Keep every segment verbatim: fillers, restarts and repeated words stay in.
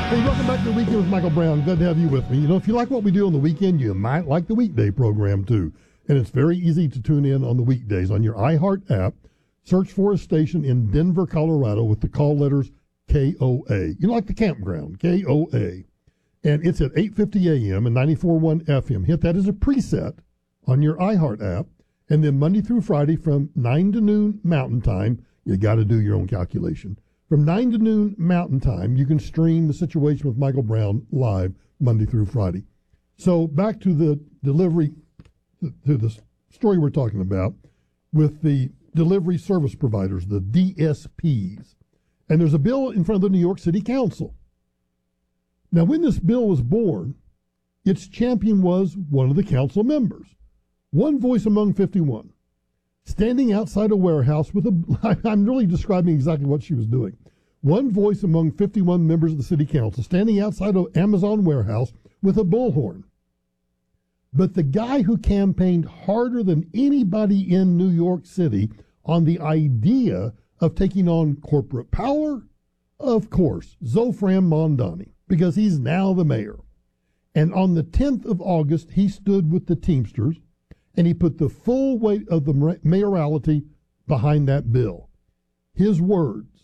Hey, welcome back to The Weekend with Michael Brown. Glad to have you with me. You know, if you like what we do on the weekend, you might like the weekday program too. And it's very easy to tune in on the weekdays. On your iHeart app, search for a station in Denver, Colorado with the call letters K O A. You know, like the campground, K O A. And it's at eight fifty a.m. and ninety-four point one F M. Hit that as a preset on your iHeart app. And then Monday through Friday from nine to noon Mountain Time, you got to do your own calculation. From nine to noon Mountain Time, you can stream The Situation with Michael Brown live Monday through Friday. So back to the delivery, to the story we're talking about with the delivery service providers, the D S Ps. And there's a bill in front of the New York City Council. Now, when this bill was born, its champion was one of the council members, one voice among fifty-one. Standing outside a warehouse with a, I'm really describing exactly what she was doing. One voice among fifty-one members of the city council, standing outside an Amazon warehouse with a bullhorn. But the guy who campaigned harder than anybody in New York City on the idea of taking on corporate power, of course, Zofran Mondani, because he's now the mayor. And on the tenth of August, he stood with the Teamsters, and he put the full weight of the mayoralty behind that bill. His words,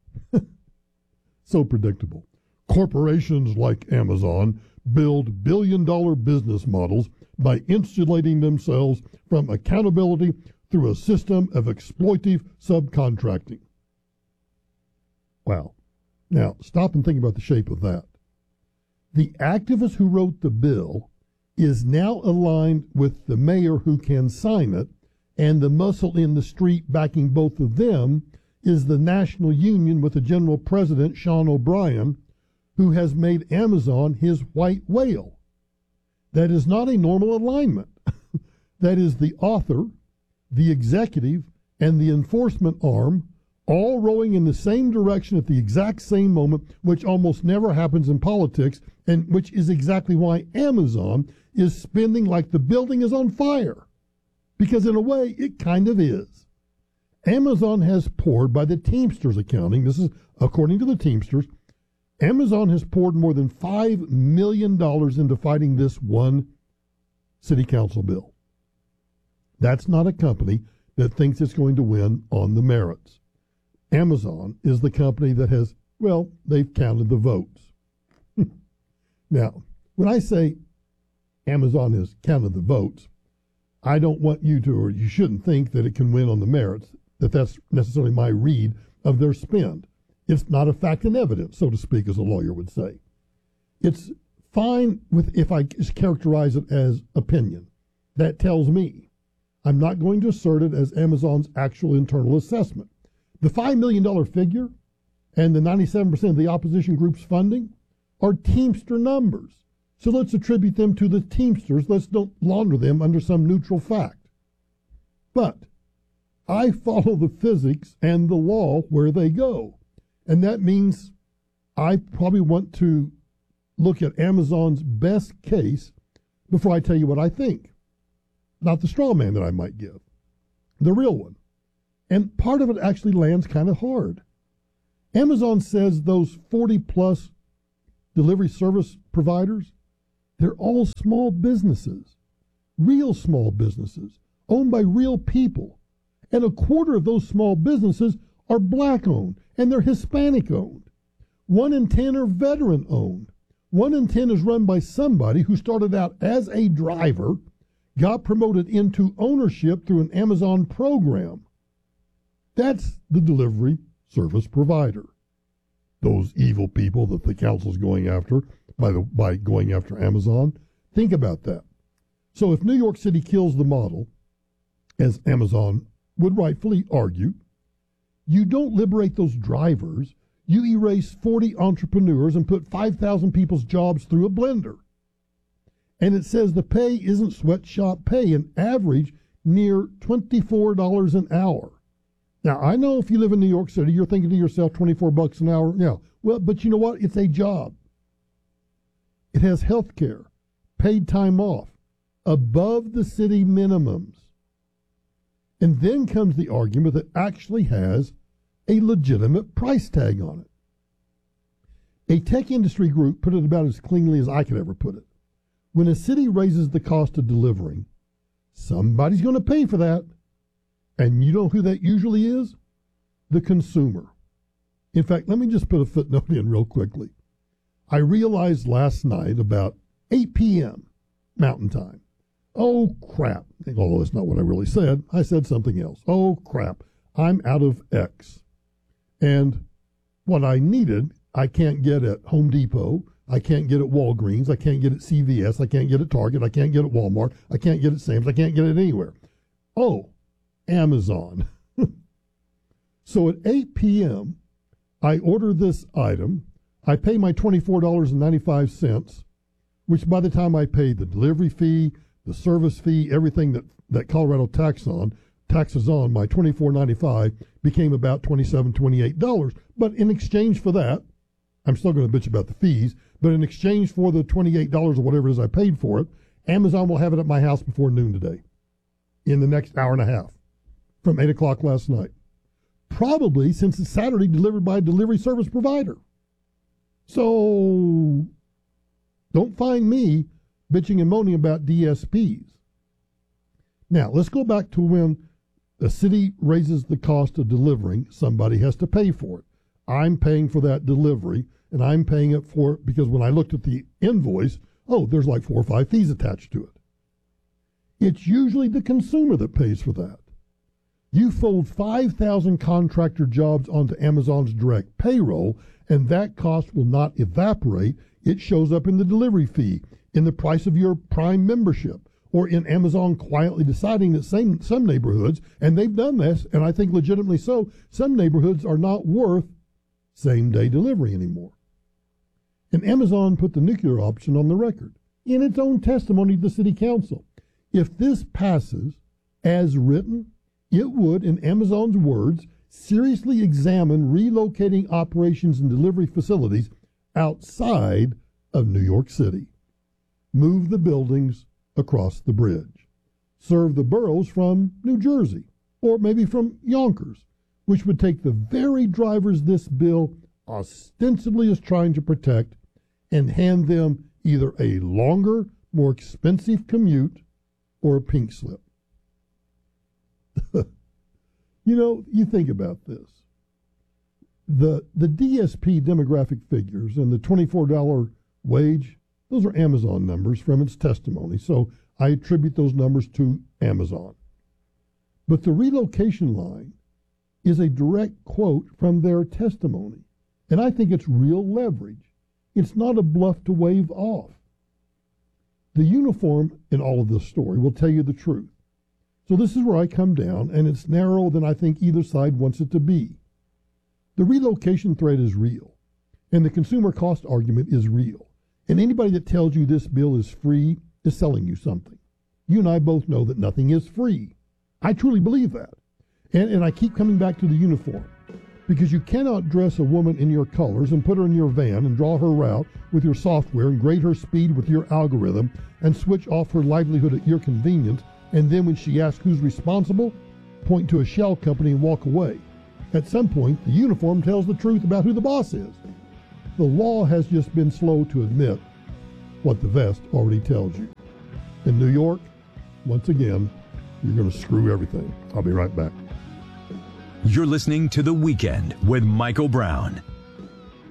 so predictable. Corporations like Amazon build billion-dollar business models by insulating themselves from accountability through a system of exploitive subcontracting. Wow. Now, stop and think about the shape of that. The activist who wrote the bill is now aligned with the mayor who can sign it, and the muscle in the street backing both of them is the national union with the general president, Sean O'Brien, who has made Amazon his white whale. That is not a normal alignment. That is the author, the executive, and the enforcement arm all rowing in the same direction at the exact same moment, which almost never happens in politics, and which is exactly why Amazon is spending like the building is on fire. Because in a way, it kind of is. Amazon has poured, by the Teamsters accounting, this is according to the Teamsters, Amazon has poured more than five million dollars into fighting this one city council bill. That's not a company that thinks it's going to win on the merits. Amazon is the company that has, well, they've counted the votes. Now, when I say Amazon has counted the votes, I don't want you to, or you shouldn't think that it can win on the merits, that that's necessarily my read of their spend. It's not a fact and evidence, so to speak, as a lawyer would say. It's fine with if I just characterize it as opinion. That tells me I'm not going to assert it as Amazon's actual internal assessment. The five million dollars figure and the ninety-seven percent of the opposition group's funding are Teamster numbers. So let's attribute them to the Teamsters. Let's don't launder them under some neutral fact. But I follow the physics and the law where they go. And that means I probably want to look at Amazon's best case before I tell you what I think. Not the straw man that I might give, the real one. And part of it actually lands kind of hard. Amazon says those forty plus delivery service providers, they're all small businesses, real small businesses, owned by real people. And a quarter of those small businesses are black-owned, and they're Hispanic-owned. One in ten are veteran-owned. One in ten is run by somebody who started out as a driver, got promoted into ownership through an Amazon program. That's the delivery service provider. Those evil people that the council's going after by, the, by going after Amazon, think about that. So if New York City kills the model, as Amazon would rightfully argue, you don't liberate those drivers. You erase forty entrepreneurs and put five thousand people's jobs through a blender. And it says the pay isn't sweatshop pay, an average near twenty-four dollars an hour. Now, I know if you live in New York City, you're thinking to yourself, twenty-four bucks an hour. Yeah, well, but you know what? It's a job. It has health care, paid time off, above the city minimums. And then comes the argument that actually has a legitimate price tag on it. A tech industry group put it about as cleanly as I could ever put it. When a city raises the cost of delivering, somebody's going to pay for that. And you know who that usually is? The consumer. In fact, let me just put a footnote in real quickly. I realized last night about eight p.m. Mountain Time. Oh, crap. Although that's not what I really said. I said something else. Oh, crap. I'm out of X. And what I needed, I can't get at Home Depot. I can't get at Walgreens. I can't get at C V S. I can't get at Target. I can't get at Walmart. I can't get at Sam's. I can't get it anywhere. Oh, Amazon. So at eight p.m., I order this item. I pay my twenty-four dollars and ninety-five cents, which by the time I pay the delivery fee, the service fee, everything that, that Colorado tax on, taxes on, my twenty-four dollars and ninety-five cents became about twenty-seven dollars, twenty-eight dollars. But in exchange for that, I'm still going to bitch about the fees, but in exchange for the twenty-eight dollars or whatever it is I paid for it, Amazon will have it at my house before noon today, in the next hour and a half, from eight o'clock last night. Probably since it's Saturday, delivered by a delivery service provider. So don't find me bitching and moaning about D S Ps. Now, let's go back to when a city raises the cost of delivering, somebody has to pay for it. I'm paying for that delivery, and I'm paying it for, because when I looked at the invoice, oh, there's like four or five fees attached to it. It's usually the consumer that pays for that. You fold five thousand contractor jobs onto Amazon's direct payroll, and that cost will not evaporate. It shows up in the delivery fee, in the price of your Prime membership, or in Amazon quietly deciding that same, some neighborhoods, and they've done this, and I think legitimately so, some neighborhoods are not worth same-day delivery anymore. And Amazon put the nuclear option on the record in its own testimony to the city council. If this passes as written, it would, in Amazon's words, seriously examine relocating operations and delivery facilities outside of New York City. Move the buildings across the bridge. Serve the boroughs from New Jersey, or maybe from Yonkers, which would take the very drivers this bill ostensibly is trying to protect and hand them either a longer, more expensive commute or a pink slip. You know, you think about this. The the D S P demographic figures and the twenty-four dollars wage, those are Amazon numbers from its testimony, so I attribute those numbers to Amazon. But the relocation line is a direct quote from their testimony, and I think it's real leverage. It's not a bluff to wave off. The uniform in all of this story will tell you the truth. So this is where I come down, and it's narrower than I think either side wants it to be. The relocation threat is real, and the consumer cost argument is real. And anybody that tells you this bill is free is selling you something. You and I both know that nothing is free. I truly believe that. And, and I keep coming back to the uniform, because you cannot dress a woman in your colors and put her in your van and draw her route with your software and grade her speed with your algorithm and switch off her livelihood at your convenience, and then when she asks who's responsible, point to a shell company and walk away. At some point, the uniform tells the truth about who the boss is. The law has just been slow to admit what the vest already tells you. In New York, once again, you're going to screw everything. I'll be right back. You're listening to The Weekend with Michael Brown